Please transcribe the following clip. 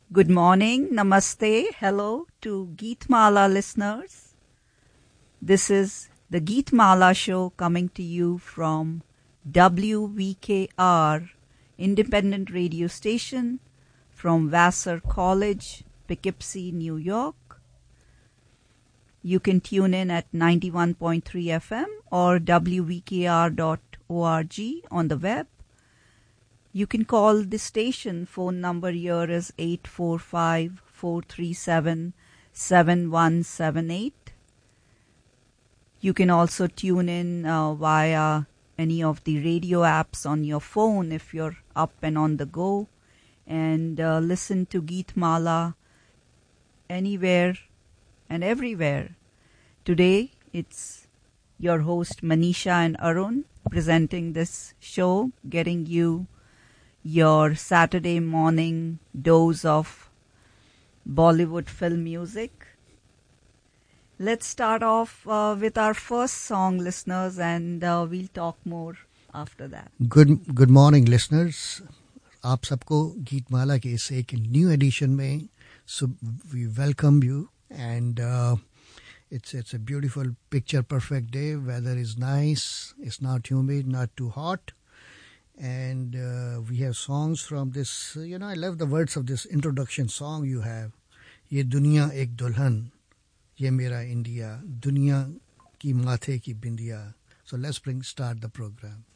Good morning, namaste, hello to Geetmala listeners. This is the Geetmala show coming to you from WVKR, independent radio station from Vassar College, Poughkeepsie, New York. You can tune in at 91.3 FM or wvkr.org on the web. You can call the station. Phone number here is 845-437-7178. You can also tune in via any of the radio apps on your phone if you're up and on the go, and listen to Geetmala anywhere and everywhere. Today, it's your host Manisha and Arun presenting this show, getting you your Saturday morning dose of Bollywood film music. Let's start off with our first song, listeners, and we'll talk more after that. Good morning, listeners. आप सबको गीतमाला के इस एक new edition में we welcome you, and it's a beautiful picture perfect day. Weather is nice. It's not humid, not too hot. And we have songs from this, I love the words of this introduction song you have. Ye duniya ek dulhan, ye mera India, duniya ki mathe ki bindiya. So let's start the program.